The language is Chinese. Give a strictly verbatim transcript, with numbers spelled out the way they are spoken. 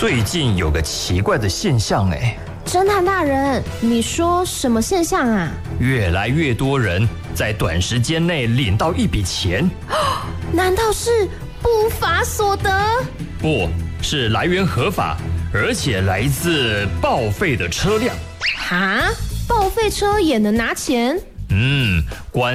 最近有个奇怪的现象哎， 侦探大人，你说什么现象啊？ 越来越多人在短时间内领到一笔钱， 难道是不法所得？ 不是来源合法，而且来自报废的车辆。 哈，报废车也能拿钱？ 嗯，关